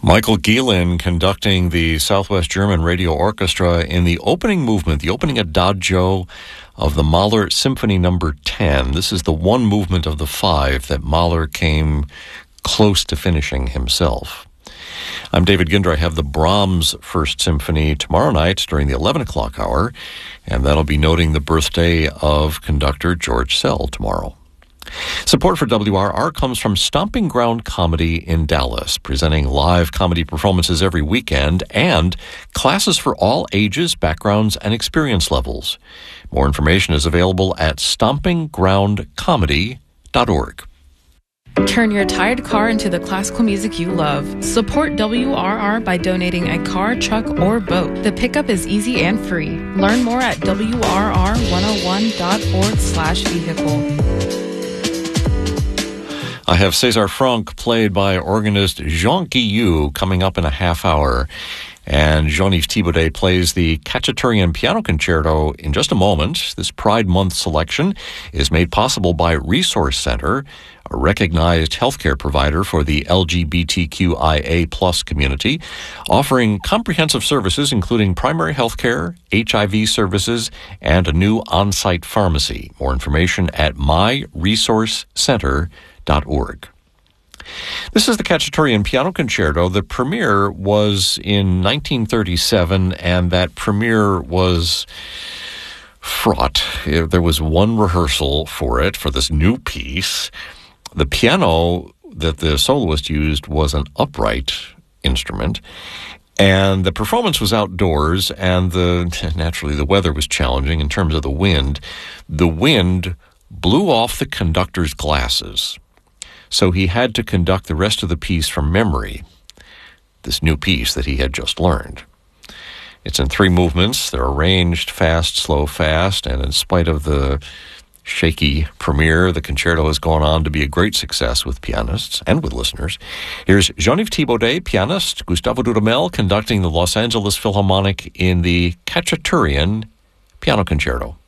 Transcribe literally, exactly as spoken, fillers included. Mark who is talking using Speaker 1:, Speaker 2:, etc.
Speaker 1: Michael Gielen conducting the Southwest German Radio Orchestra in the opening movement, the opening adagio of the Mahler Symphony Number ten. This is the one movement of the five that Mahler came close to finishing himself. I'm David Ginder. I have the Brahms First Symphony tomorrow night during the eleven o'clock hour, and that'll be noting the birthday of conductor George Szell tomorrow. Support for W R R comes from Stomping Ground Comedy in Dallas, presenting live comedy performances every weekend and classes for all ages, backgrounds, and experience levels. More information is available at stomping ground comedy dot org.
Speaker 2: Turn your tired car into the classical music you love. Support W R R by donating a car, truck, or boat. The pickup is easy and free. Learn more at W R R one oh one dot org slash vehicle.
Speaker 1: I have César Franck, played by organist Jean Guillou, coming up in a half hour. And Jean-Yves Thibaudet plays the Khachaturian Piano Concerto in just a moment. This Pride Month selection is made possible by Resource Center, a recognized healthcare provider for the L G B T Q I A plus community, offering comprehensive services including primary healthcare, H I V services, and a new on-site pharmacy. More information at my resource center dot org. This is the Khachaturian Piano Concerto. The premiere was in nineteen thirty-seven, and that premiere was fraught. There was one rehearsal for it, for this new piece. The piano that the soloist used was an upright instrument, and the performance was outdoors, and the naturally the weather was challenging in terms of the wind. The wind blew off the conductor's glasses, so he had to conduct the rest of the piece from memory, this new piece that he had just learned. It's in three movements. They're arranged fast, slow, fast, and in spite of the shaky premiere, the concerto has gone on to be a great success with pianists and with listeners. Here's Jean-Yves Thibaudet, pianist, Gustavo Dudamel conducting the Los Angeles Philharmonic in the Khachaturian Piano Concerto.